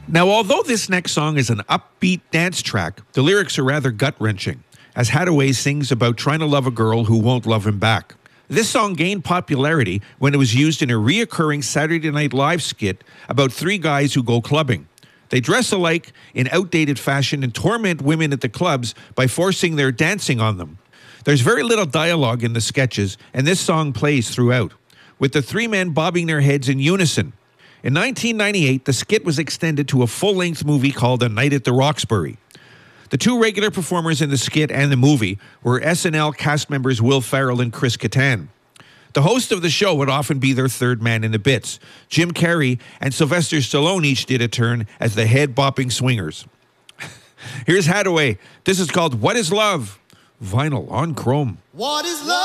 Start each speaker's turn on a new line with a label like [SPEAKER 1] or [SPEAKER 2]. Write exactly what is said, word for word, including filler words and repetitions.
[SPEAKER 1] Now, although this next song is an upbeat dance track, the lyrics are rather gut-wrenching, as Haddaway sings about trying to love a girl who won't love him back. This song gained popularity when it was used in a reoccurring Saturday Night Live skit about three guys who go clubbing. They dress alike in outdated fashion and torment women at the clubs by forcing their dancing on them. There's very little dialogue in the sketches, and this song plays throughout, with the three men bobbing their heads in unison. In nineteen ninety-eight, the skit was extended to a full-length movie called A Night at the Roxbury. The two regular performers in the skit and the movie were S N L cast members Will Ferrell and Chris Kattan. The host of the show would often be their third man in the bits. Jim Carrey and Sylvester Stallone each did a turn as the head-bopping swingers. Here's Haddaway. This is called What is Love? Vinyl on Chrome.
[SPEAKER 2] What is love?